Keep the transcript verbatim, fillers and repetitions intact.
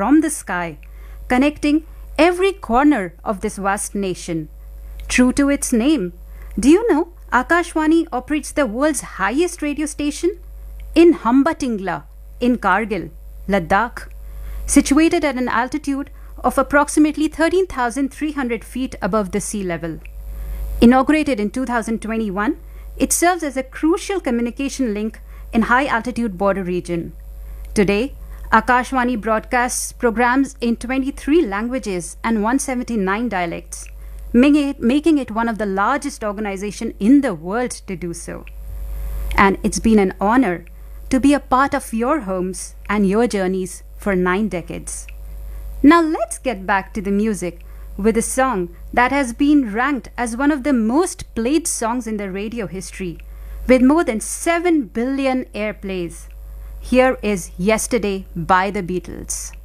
from the sky, connecting every corner of this vast nation. True to its name, do you know Akashvani operates the world's highest radio station? In Hambatingla, in Kargil, Ladakh, situated at an altitude of approximately thirteen thousand three hundred feet above the sea level. Inaugurated in two thousand twenty-one, it serves as a crucial communication link in high-altitude border region. Today, Akashvani broadcasts programs in twenty-three languages and one hundred seventy-nine dialects, making it, making it one of the largest organizations in the world to do so. And it's been an honor to be a part of your homes and your journeys for nine decades. Now let's get back to the music with a song that has been ranked as one of the most played songs in the radio history, with more than seven billion airplays. Here is Yesterday by the Beatles.